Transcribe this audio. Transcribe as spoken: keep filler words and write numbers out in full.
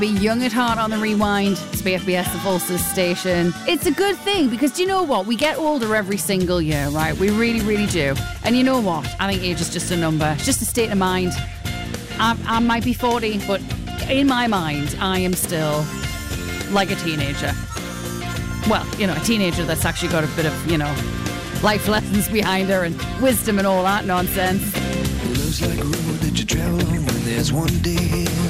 Be young at heart on the rewind. It's B F B S, the Pulse's station. It's a good thing because do you know what? We get older every single year, right? We really, really do. And you know what? I think age is just a number. It's just a state of mind. I, I might be forty, but in my mind, I am still like a teenager. Well, you know, a teenager that's actually got a bit of, you know, life lessons behind her and wisdom and all that nonsense. Love's like a road that you travel on when there's one day.